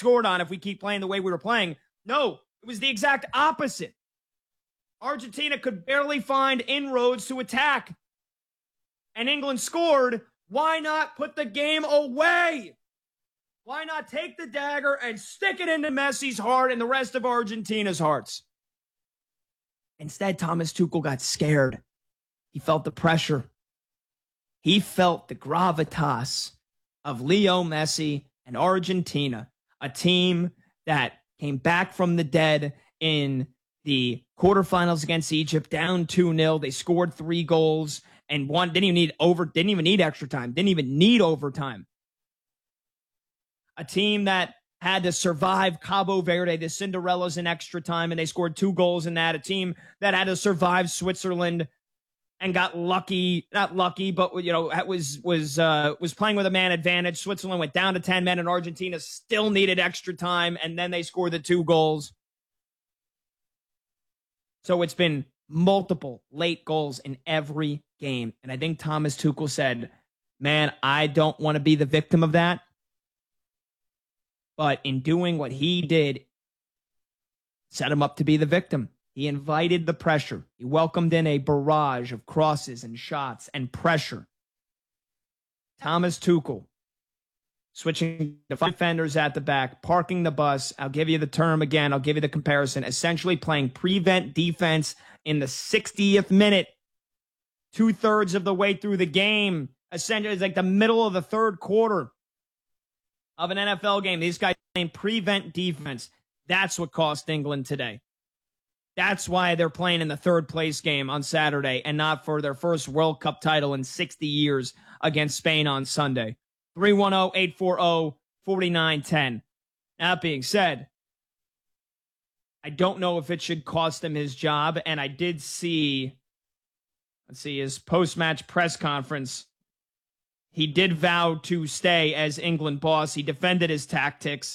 scored on if we keep playing the way we were playing. No, it was the exact opposite. Argentina could barely find inroads to attack. And England scored. Why not put the game away? Why not take the dagger and stick it into Messi's heart and the rest of Argentina's hearts? Instead, Thomas Tuchel got scared. He felt the pressure. He felt the gravitas of Leo Messi and Argentina, a team that came back from the dead in the quarterfinals against Egypt, down 2-0. They scored 3 goals and didn't even need extra time, didn't even need overtime. A team that had to survive Cabo Verde, the Cinderellas, in extra time, and they scored 2 goals in that. A team that had to survive Switzerland and got lucky, not lucky, but was playing with a man advantage. Switzerland went down to 10 men, and Argentina still needed extra time, and then they scored the 2 goals. So it's been multiple late goals in every game, and I think Thomas Tuchel said, "Man, I don't want to be the victim of that." But in doing what he did, set him up to be the victim. He invited the pressure. He welcomed in a barrage of crosses and shots and pressure. Thomas Tuchel, switching to 5 defenders at the back, parking the bus. I'll give you the term again. I'll give you the comparison. Essentially playing prevent defense in the 60th minute, 2/3 of the way through the game. Essentially, it's like the middle of the third quarter of an NFL game. These guys playing prevent defense. That's what cost England today. That's why they're playing in the 3rd place game on Saturday and not for their first World Cup title in 60 years against Spain on Sunday. 310-840-4910. That being said, I don't know if it should cost him his job. And I did see, his post-match press conference. He did vow to stay as England boss. He defended his tactics.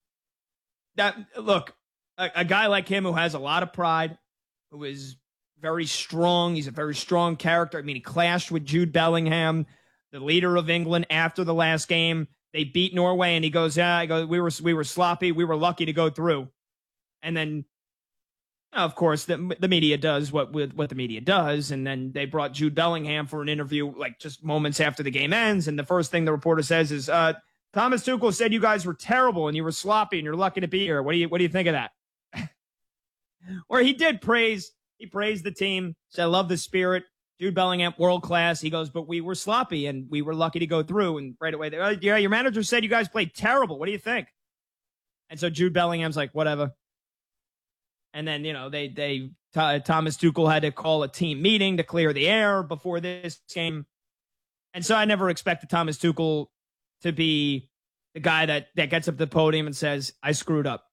Look, a guy like him who has a lot of pride, who is very strong. He's a very strong character. I mean, he clashed with Jude Bellingham, the leader of England, after the last game. They beat Norway, and he goes, we were sloppy. We were lucky to go through. And then, of course, the media does what the media does. And then they brought Jude Bellingham for an interview, like just moments after the game ends. And the first thing the reporter says is, Thomas Tuchel said you guys were terrible and you were sloppy and you're lucky to be here. What do you think of that? Or he praised the team. Said, I love the spirit. Jude Bellingham, world class. He goes, but we were sloppy and we were lucky to go through. And right away, yeah, your manager said you guys played terrible. What do you think? And so Jude Bellingham's like, whatever. And then, Thomas Tuchel had to call a team meeting to clear the air before this game. And so I never expected Thomas Tuchel to be the guy that gets up the podium and says, I screwed up.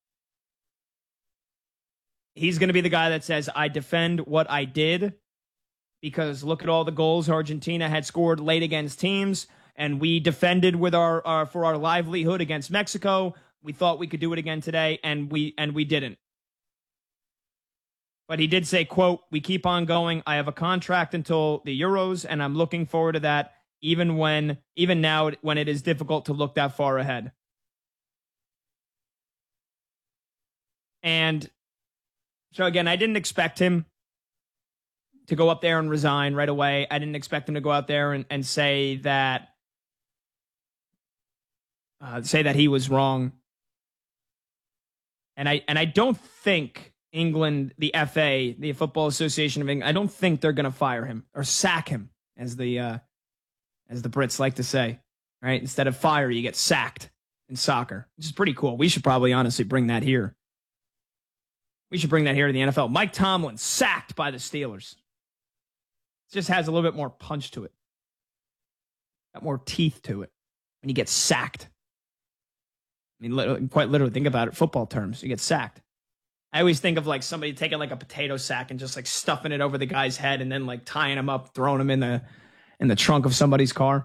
He's going to be the guy that says, I defend what I did, because look at all the goals Argentina had scored late against teams, and we defended with for our livelihood against Mexico. We thought we could do it again today, and we didn't. But he did say, quote, we keep on going. I have a contract until the Euros, and I'm looking forward to that, even now when it is difficult to look that far ahead. And so again, I didn't expect him to go up there and resign right away. I didn't expect him to go out there and say that he was wrong. And I don't think England, the FA, the Football Association of England, I don't think they're going to fire him or sack him, as the Brits like to say, right? Instead of fire, you get sacked in soccer, which is pretty cool. We should probably honestly bring that here. We should bring that here to the NFL. Mike Tomlin sacked by the Steelers. It just has a little bit more punch to it. Got more teeth to it when you get sacked. I mean, quite literally, think about it. Football terms, you get sacked. I always think of like somebody taking like a potato sack and just like stuffing it over the guy's head and then like tying him up, throwing him in the trunk of somebody's car.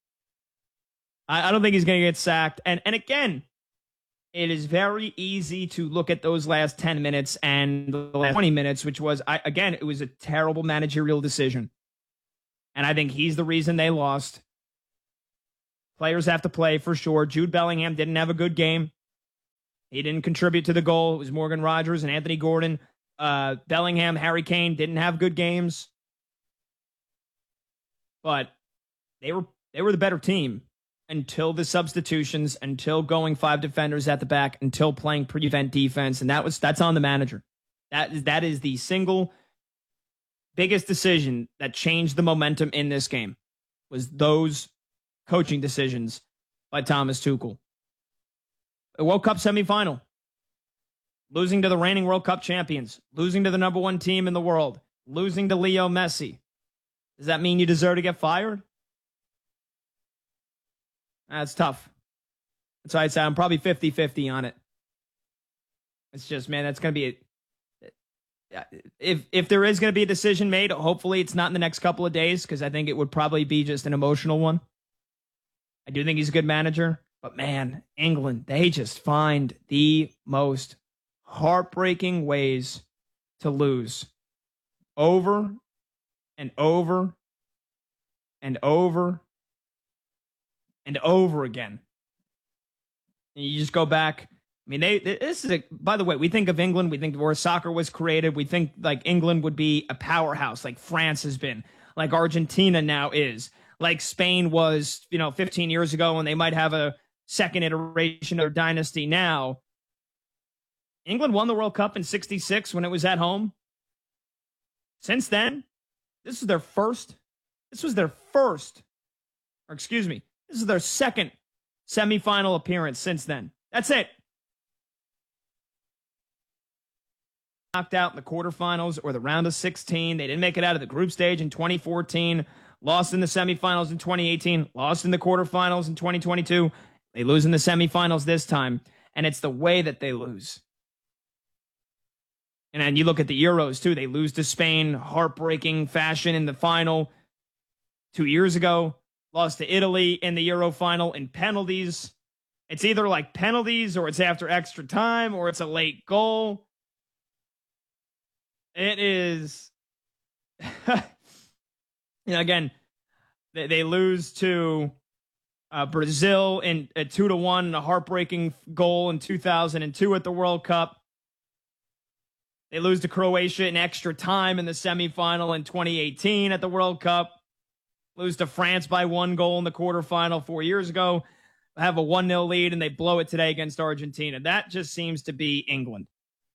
I don't think he's going to get sacked. And again, it is very easy to look at those last 10 minutes and the last 20 minutes, which was, it was a terrible managerial decision. And I think he's the reason they lost. Players have to play for sure. Jude Bellingham didn't have a good game. He didn't contribute to the goal. It was Morgan Rogers and Anthony Gordon. Bellingham, Harry Kane didn't have good games. But they were the better team until the substitutions, until going 5 defenders at the back, until playing prevent defense. And that's on the manager. That is the single biggest decision that changed the momentum in this game, was those coaching decisions by Thomas Tuchel. A World Cup semifinal, losing to the reigning World Cup champions, losing to the number 1 team in the world, losing to Leo Messi. Does that mean you deserve to get fired? That's tough. That's why I said I'm probably 50-50 on it. It's just, man, that's going to be if there is going to be a decision made, hopefully it's not in the next couple of days, because I think it would probably be just an emotional one. I do think he's a good manager, but man, England, they just find the most heartbreaking ways to lose over and over and over and over again. And you just go back. I mean, this is by the way, we think of England, we think where soccer was created. We think like England would be a powerhouse, like France has been, like Argentina now is, like Spain was, 15 years ago, and they might have a second iteration of their dynasty now. England won the World Cup in '66 when it was at home. Since then, this is their second semifinal appearance since then. That's it. Knocked out in the quarterfinals or the round of 16. They didn't make it out of the group stage in 2014. Lost in the semifinals in 2018. Lost in the quarterfinals in 2022. They lose in the semifinals this time. And it's the way that they lose. And then you look at the Euros, too. They lose to Spain, heartbreaking fashion in the final 2 years ago. Lost to Italy in the Euro final in penalties. It's either like penalties, or it's after extra time, or it's a late goal. It is, again, they lose to Brazil in a 2-1 and a heartbreaking goal in 2002 at the World Cup. They lose to Croatia in extra time in the semifinal in 2018 at the World Cup. Lose to France by 1 goal in the quarterfinal 4 years ago. Have a 1-0 lead, and they blow it today against Argentina. That just seems to be England.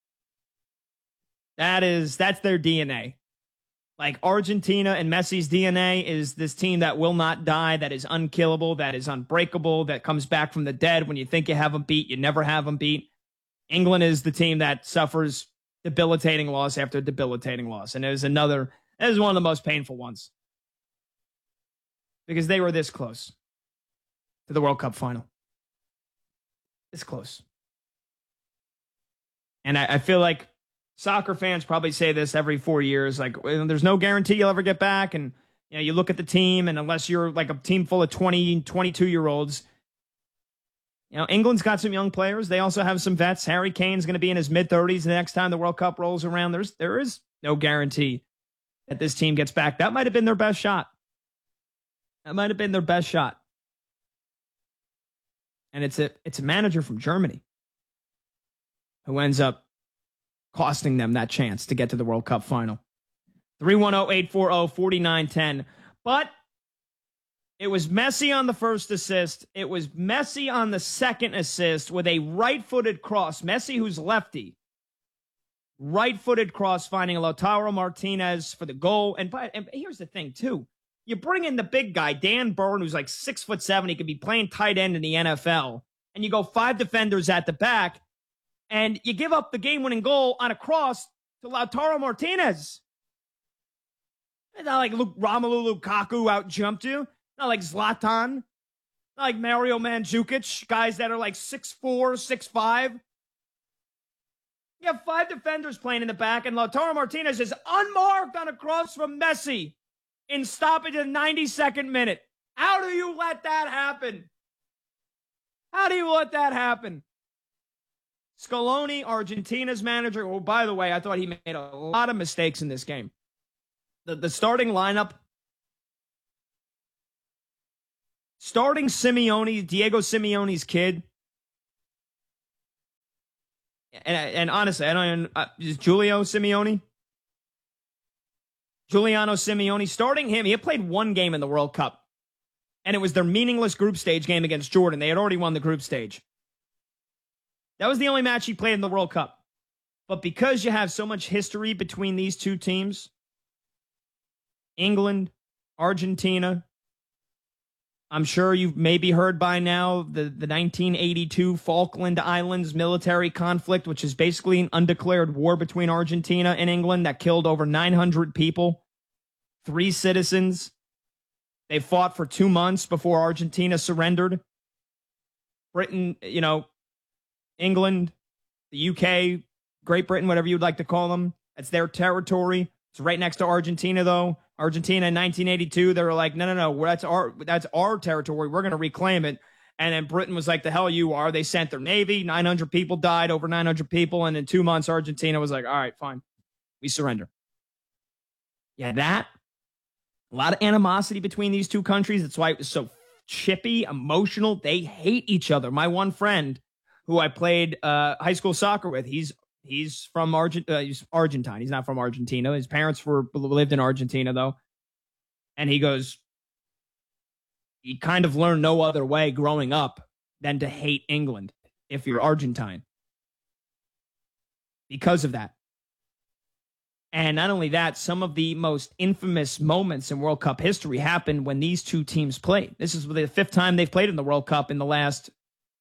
That's their DNA. Like Argentina and Messi's DNA is this team that will not die, that is unkillable, that is unbreakable, that comes back from the dead. When you think you have them beat, you never have them beat. England is the team that suffers debilitating loss after debilitating loss. And it was one of the most painful ones. Because they were this close to the World Cup final. This close. And I feel like soccer fans probably say this every 4 years, like, there's no guarantee you'll ever get back. And, you look at the team, and unless you're like a team full of 20, 22-year-olds, England's got some young players. They also have some vets. Harry Kane's going to be in his mid-30s the next time the World Cup rolls around. There is no guarantee that this team gets back. That might have been their best shot. And it's a manager from Germany who ends up costing them that chance to get to the World Cup final. 310-840-4910. But it was Messi on the first assist. It was Messi on the second assist with a right-footed cross. Messi, who's lefty. Right-footed cross finding Lautaro Martinez for the goal. And here's the thing, too. You bring in the big guy, Dan Burn, who's like 6'7". He could be playing tight end in the NFL. And you go 5 defenders at the back. And you give up the game-winning goal on a cross to Lautaro Martinez. It's not like Romelu Lukaku out-jumped you. Not like Zlatan. Not like Mario Mandzukic. Guys that are like 6'4", 6'5". You have 5 defenders playing in the back, and Lautaro Martinez is unmarked on a cross from Messi in stoppage in the 92nd minute. How do you let that happen? Scaloni, Argentina's manager, who, by the way, I thought he made a lot of mistakes in this game. The starting lineup, Diego Simeone's kid, And honestly, I don't even, is Giuliano Simeone, starting him, he had played one game in the World Cup, and it was their meaningless group stage game against Jordan. They had already won the group stage. That was the only match he played in the World Cup. But because you have so much history between these two teams, England, Argentina, I'm sure you've maybe heard by now the 1982 Falkland Islands military conflict, which is basically an undeclared war between Argentina and England that killed over 900 people, 3 citizens. They fought for 2 months before Argentina surrendered. Britain, England, the UK, Great Britain, whatever you'd like to call them, that's their territory. It's right next to Argentina, though. Argentina in 1982, they were like, no, that's our territory. We're going to reclaim it. And then Britain was like, the hell you are. They sent their navy. 900 people died, over 900 people. And in 2 months, Argentina was like, all right, fine. We surrender. Yeah, that. A lot of animosity between these two countries. That's why it was so chippy, emotional. They hate each other. My one friend who I played high school soccer with, he's from he's Argentine. He's not from Argentina. His parents lived in Argentina, though. And he goes, he kind of learned no other way growing up than to hate England if you're Argentine because of that. And not only that, some of the most infamous moments in World Cup history happened when these two teams played. This is the 5th time they've played in the World Cup in the last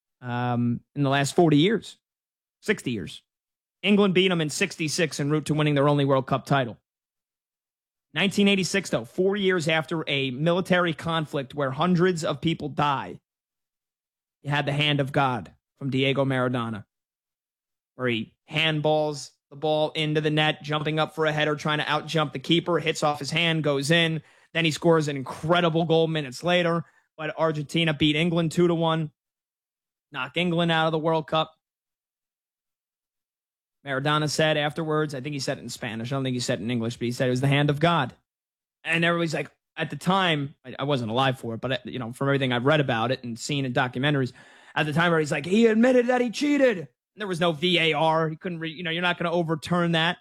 40 years, 60 years. England beat them in 66 en route to winning their only World Cup title. 1986, though, 4 years after a military conflict where hundreds of people die, you had the hand of God from Diego Maradona, where he handballs the ball into the net, jumping up for a header, trying to outjump the keeper, hits off his hand, goes in. Then he scores an incredible goal minutes later, but Argentina beat England 2-1, knock England out of the World Cup. Maradona said afterwards, I think he said it in Spanish, I don't think he said it in English, but he said it was the hand of God. And everybody's like, at the time, I wasn't alive for it, but from everything I've read about it and seen in documentaries, at the time where he's like, he admitted that he cheated. And there was no VAR. He couldn't, you're not going to overturn that.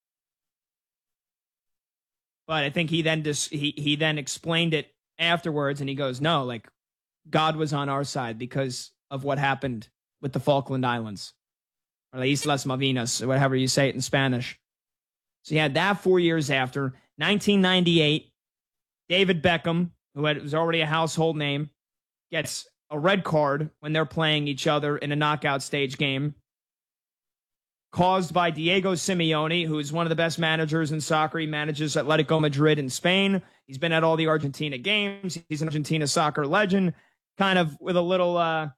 But I think he then explained it afterwards, and he goes, no, like God was on our side because of what happened with the Falkland Islands. Or Islas Malvinas, or whatever you say it in Spanish. So you had that 4 years after. 1998, David Beckham, who was already a household name, gets a red card when they're playing each other in a knockout stage game, caused by Diego Simeone, who is one of the best managers in soccer. He manages Atletico Madrid in Spain. He's been at all the Argentina games. He's an Argentina soccer legend, kind of with a little,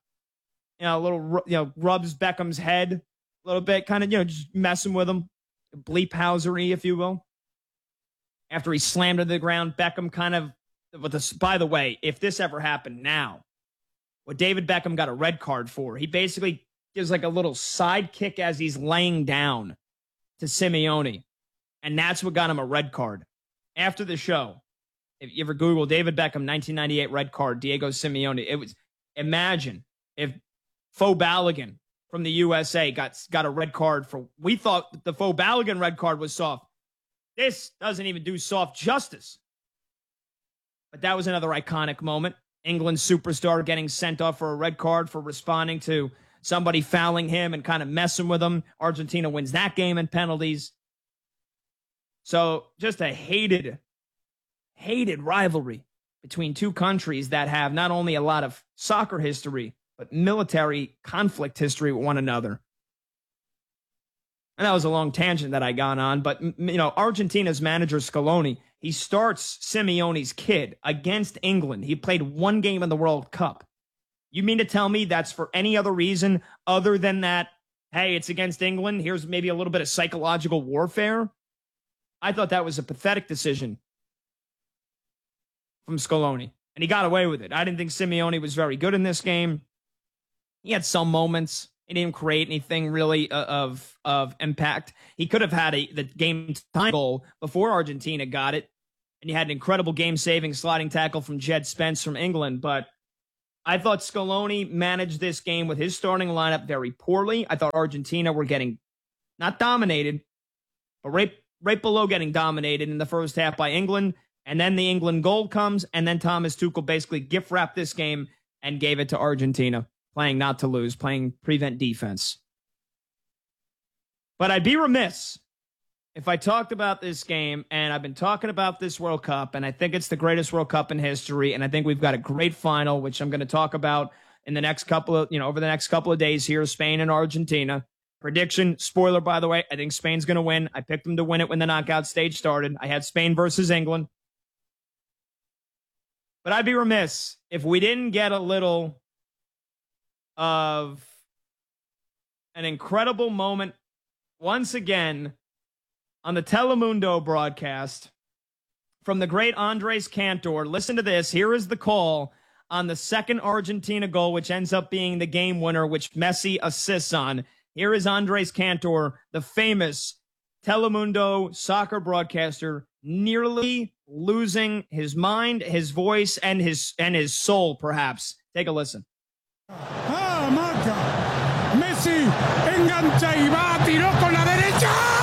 rubs Beckham's head a little bit, kind of, just messing with him, bleephousery, if you will. After he slammed to the ground, Beckham kind of, by the way, if this ever happened now, what David Beckham got a red card for, he basically gives like a little side kick as he's laying down to Simeone. And that's what got him a red card. After the show, if you ever Google David Beckham, 1998 red card, Diego Simeone, imagine if Faux Balogun from the USA got a red card for, we thought the Faux Balogun red card was soft. This doesn't even do soft justice. But that was another iconic moment. England superstar getting sent off for a red card for responding to somebody fouling him and kind of messing with him. Argentina wins that game in penalties. So just a hated rivalry between two countries that have not only a lot of soccer history, but military conflict history with one another. And that was a long tangent that I got on, but Argentina's manager Scaloni, he starts Simeone's kid against England. He played one game in the World Cup. You mean to tell me that's for any other reason other than that, hey, it's against England, here's maybe a little bit of psychological warfare? I thought that was a pathetic decision from Scaloni, and he got away with it. I didn't think Simeone was very good in this game. He had some moments. He didn't create anything really of impact. He could have had the game time goal before Argentina got it, and he had an incredible game-saving sliding tackle from Jed Spence from England. But I thought Scaloni managed this game with his starting lineup very poorly. I thought Argentina were getting not dominated, but right below getting dominated in the first half by England. And then the England goal comes, and then Thomas Tuchel basically gift wrapped this game and gave it to Argentina, playing not to lose, playing prevent defense. But I'd be remiss if I talked about this game, and I've been talking about this World Cup, and I think it's the greatest World Cup in history, and I think we've got a great final, which I'm going to talk about in the next couple of, over the next couple of days here, Spain and Argentina. Prediction, spoiler, by the way, I think Spain's going to win. I picked them to win it when the knockout stage started. I had Spain versus England. But I'd be remiss if we didn't get a little of an incredible moment once again on the Telemundo broadcast from the great Andres Cantor. Listen to this. Here is the call on the second Argentina goal, which ends up being the game winner, which Messi assists on. Here is Andres Cantor, the famous Telemundo soccer broadcaster, nearly losing his mind, his voice, and his soul, perhaps. Take a listen. Marca. Messi engancha y va, tiró con la derecha.